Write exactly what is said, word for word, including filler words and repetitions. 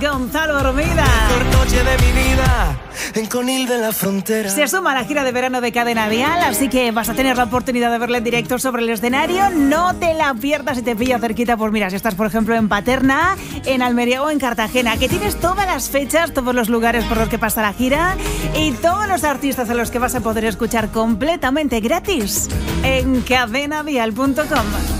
Gonzalo Hermida. Mejor noche de mi vida en Conil de la Frontera. Se suma a la gira de verano de Cadena Dial, así que vas a tener la oportunidad de verle en directo sobre el escenario. No te la pierdas si te pilla cerquita. Pues mira, si estás por ejemplo en Paterna, en Almería o en Cartagena, que tienes todas las fechas, todos los lugares por los que pasa la gira y todos los artistas a los que vas a poder escuchar completamente gratis en cadena dial punto com.